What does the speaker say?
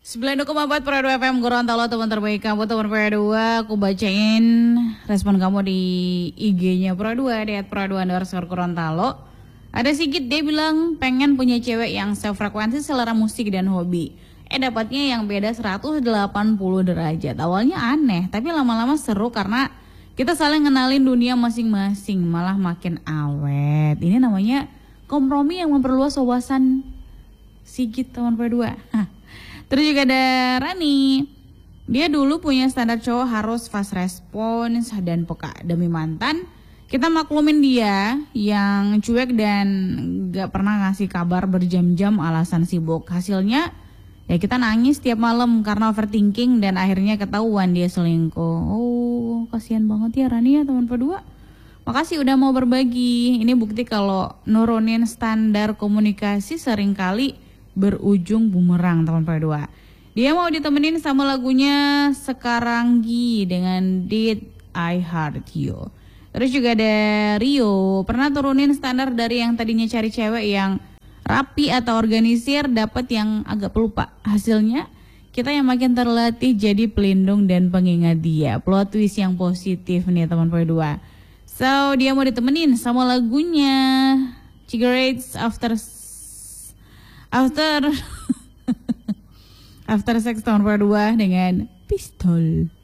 92,4 Pro 2 FM Gorontalo, teman terbaik kamu, teman Pro 2. Aku bacain respon kamu di IG-nya Pro 2 di @pro2_Gorontalo. Ada Sigit, dia bilang pengen punya cewek yang sefrekuensi selera musik dan hobi. Dapatnya yang beda 180 derajat. Awalnya aneh, tapi lama-lama seru karena kita saling ngenalin dunia masing-masing, malah makin awet. Ini namanya kompromi yang memperluas wawasan. Sigit, teman Pro 2. Terus juga ada Rani. Dia dulu punya standar cowok harus fast response dan peka. Demi mantan, kita maklumin dia yang cuek dan gak pernah ngasih kabar berjam-jam alasan sibuk. Hasilnya ya kita nangis tiap malam karena overthinking dan akhirnya ketahuan dia selingkuh. Oh, kasihan banget ya Rani ya, teman Pro 2. Makasih udah mau berbagi. Ini bukti kalau nurunin standar komunikasi seringkali berujung bumerang, teman Pro 2. Dia mau ditemenin sama lagunya Sekarang Gi dengan Did I Heart You. Terus juga ada Rio, pernah turunin standar dari yang tadinya cari cewek yang rapi atau organisir, dapat yang agak pelupa. Hasilnya kita yang makin terlatih jadi pelindung dan pengingat dia. Plot twist yang positif nih, teman Pro 2. So dia mau ditemenin sama lagunya Cigarettes After After Sex, teman Pro 2 dengan Pistol.